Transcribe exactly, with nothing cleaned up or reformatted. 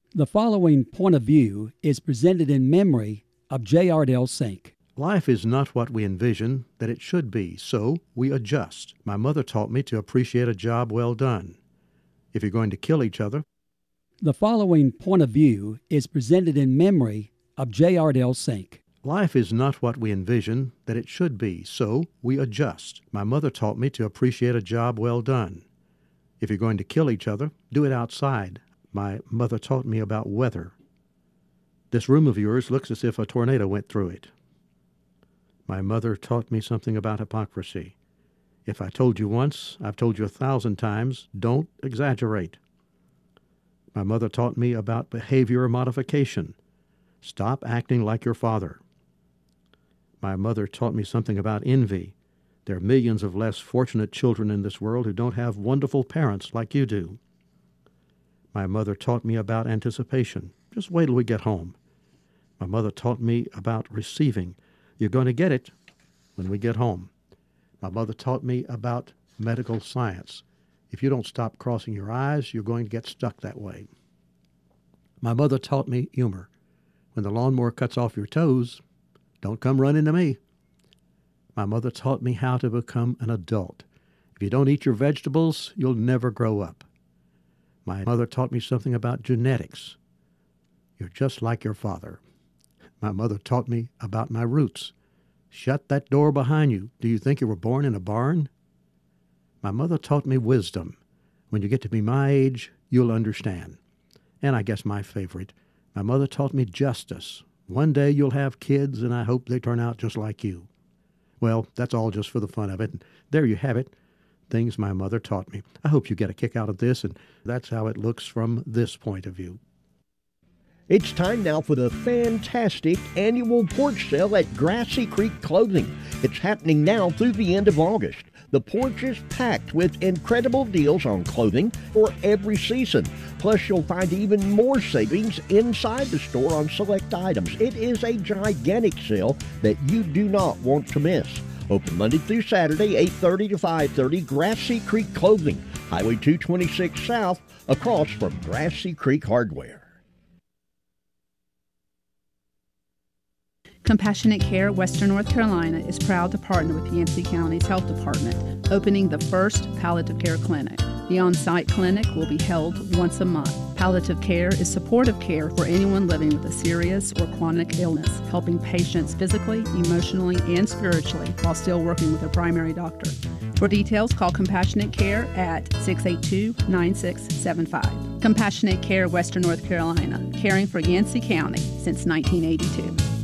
The following point of view is presented in memory of J. Ardell Sink. Life is not what we envision that it should be, so we adjust. My mother taught me to appreciate a job well done. If you're going to kill each other. The following point of view is presented in memory of J. Ardell Sink. Life is not what we envision that it should be, so we adjust. My mother taught me to appreciate a job well done. If you're going to kill each other, do it outside. My mother taught me about weather. This room of yours looks as if a tornado went through it. My mother taught me something about hypocrisy. If I told you once, I've told you a thousand times, don't exaggerate. My mother taught me about behavior modification. Stop acting like your father. My mother taught me something about envy. There are millions of less fortunate children in this world who don't have wonderful parents like you do. My mother taught me about anticipation. Just wait till we get home. My mother taught me about receiving. You're going to get it when we get home. My mother taught me about medical science. If you don't stop crossing your eyes, you're going to get stuck that way. My mother taught me humor. When the lawnmower cuts off your toes, don't come running to me. My mother taught me how to become an adult. If you don't eat your vegetables, you'll never grow up. My mother taught me something about genetics. You're just like your father. My mother taught me about my roots. Shut that door behind you. Do you think you were born in a barn? My mother taught me wisdom. When you get to be my age, you'll understand. And I guess my favorite, my mother taught me justice. One day you'll have kids, and I hope they turn out just like you. Well, that's all just for the fun of it. And there you have it. Things my mother taught me. I hope you get a kick out of this, and that's how it looks from this point of view. It's time now for the fantastic annual porch sale at Grassy Creek Clothing. It's happening now through the end of August. The porch is packed with incredible deals on clothing for every season. Plus, you'll find even more savings inside the store on select items. It is a gigantic sale that you do not want to miss. Open Monday through Saturday, eight thirty to five thirty, Grassy Creek Clothing, Highway two twenty-six South, across from Grassy Creek Hardware. Compassionate Care Western North Carolina is proud to partner with Yancey County's Health Department, opening the first palliative care clinic. The on-site clinic will be held once a month. Palliative care is supportive care for anyone living with a serious or chronic illness, helping patients physically, emotionally, and spiritually while still working with their primary doctor. For details, call Compassionate Care at six eight two, nine six seven five. Compassionate Care Western North Carolina, caring for Yancey County since nineteen eighty-two.